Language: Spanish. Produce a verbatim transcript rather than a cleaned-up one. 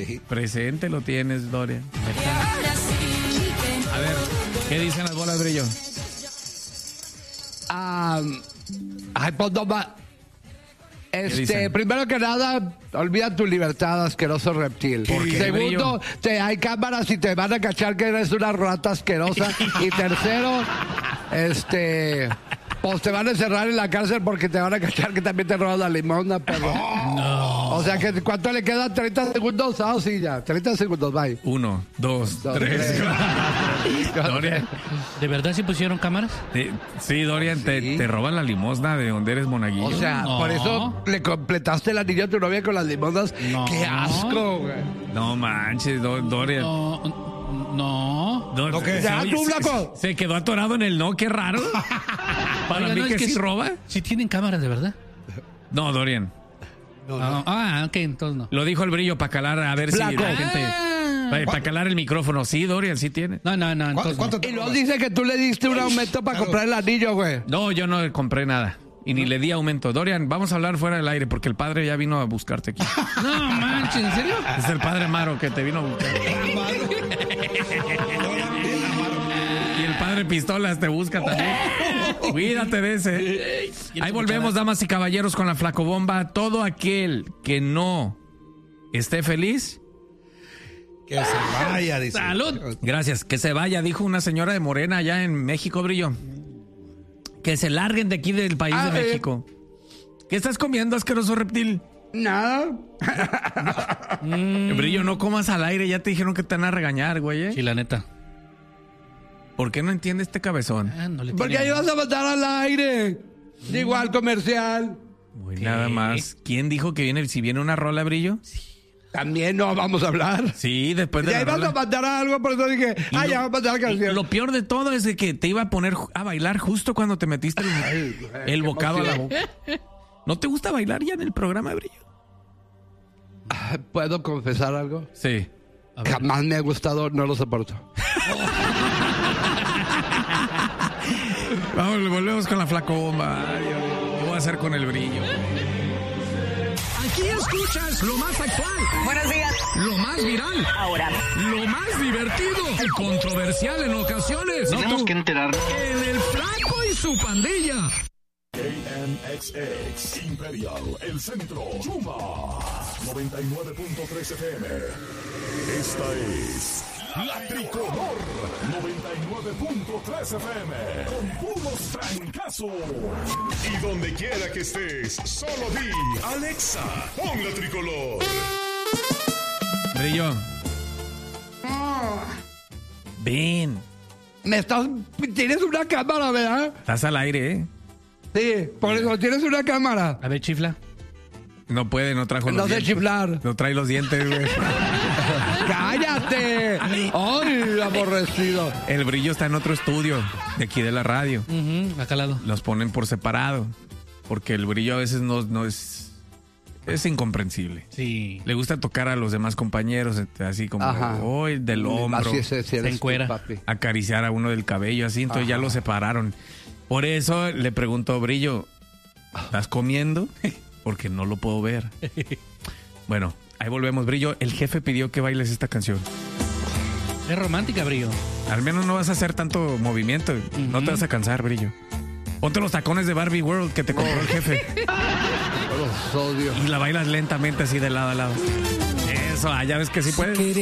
Sí. Presente lo tienes, Dorian. A ver, ¿qué dicen las bolas, Brillo? Um, ay, pues no va. Este, dicen? primero que nada, olvida tu libertad, asqueroso reptil. ¿Por qué, Segundo, te, hay cámaras y te van a cachar que eres una rata asquerosa. Y tercero, este, pues te van a encerrar en la cárcel porque te van a cachar que también te robas la limosna, perro. No. O sea, que ¿cuánto le quedan? treinta segundos. Ah, sí, ya. treinta segundos, bye. Uno, dos, Dos, tres. tres. Dorian. ¿De verdad sí pusieron cámaras? Eh, sí, Dorian, te, Sí. te roban la limosna de donde eres monaguillo. O sea, No. por eso le completaste el anillo a tu novia con las limosnas. No. ¡Qué asco, güey! No manches, Do- Dorian. No, no. No, ¿No qué? se- Ya, oye, tú, se- flaco. Se, quedó atorado en el no, qué raro. Para Oiga, mí no, que es que sí sí- roba. Sí tienen cámaras, de verdad. No, Dorian. No, no. Ah, ah, ok, entonces no. Lo dijo el Brillo para calar, a ver Flaco. si la gente. Ah. Para calar el micrófono. Sí, Dorian, sí tiene. No, no, no, ¿Cu- entonces ¿Cuánto no. te Y luego robas? dice que tú le diste un aumento para Claro. comprar el anillo, güey. No, yo no compré nada. Y ni le di aumento. Dorian, vamos a hablar fuera del aire porque el padre ya vino a buscarte aquí. No manches, ¿en serio? Es el padre Amaro que te vino a buscar. Y el padre Pistolas te busca también. Cuídate de ese. Ahí volvemos, damas y caballeros, con la flacobomba. Todo aquel que no esté feliz, Que se vaya, dice. ¡Salud! gracias, que se vaya, dijo una señora de Morena allá en México, Brillo. Que se larguen de aquí del país Ah, de eh. México. ¿Qué estás comiendo, asqueroso reptil? Nada. Brillo, no comas al aire, ya te dijeron que te van a regañar, güey. ¿eh? Sí, la neta. ¿Por qué no entiende este cabezón? Ah, no le Porque tiene- ahí vas a mandar al aire. Igual comercial. Güey, nada más. ¿Quién dijo que viene, si viene una rola, Brillo? También no vamos a hablar. Sí, después de Y ahí la vas a rola. mandar algo, por eso dije, Y ah, lo- ya vamos a mandar la y canción. Lo peor de todo es de que te iba a poner ju- a bailar justo cuando te metiste el, Ay, güey, el qué bocado a la emoción. boca. ¿No te gusta bailar ya en el programa, Brillo? ¿Puedo confesar algo? Sí. A ver. Jamás me ha gustado, no lo soporto. Vamos, volvemos con la flacobomba. Ay, Dios mío. ¿Qué voy a hacer con el Brillo? Aquí escuchas lo más actual, Buenos días. lo más viral, Ahora, lo más divertido y controversial en ocasiones. tenemos tú, que enterar. En el Flaco y su pandilla. K N X X Imperial, el centro, Chuma, noventa y nueve punto tres F M. Esta es La Tricolor, noventa y nueve punto tres F M, con puros trancazos. Y donde quiera que estés, solo di, Alexa, pon La Tricolor. Brillo. Ven. Me estás... Tienes una cámara, ¿verdad? Estás al aire, ¿eh? Sí, por eso tienes una cámara. A ver, chifla. No puede, no trajo los No sé dientes. chiflar. No trae los dientes, güey. ¡Cállate! ¡Ay, aborrecido! El Brillo está en otro estudio de aquí de la radio. Ujú, acá al lado. Los ponen por separado. Porque el Brillo a veces no, no es... Es incomprensible. Sí. Le gusta tocar a los demás compañeros, así como Ajá. hoy del hombro, Así es, sí, eres encuera. tú, papi. acariciar a uno del cabello, así, entonces ya Ajá. lo separaron. Por eso le preguntó Brillo, ¿estás comiendo? Porque no lo puedo ver. Bueno, ahí volvemos, Brillo. El jefe pidió que bailes esta canción. Es romántica, Brillo. Al menos no vas a hacer tanto movimiento, no te vas a cansar, Brillo. Ponte los tacones de Barbie World que te compró el jefe Los odio. y la bailas lentamente así de lado a lado. Eso, ah, ya ves que sí puedes.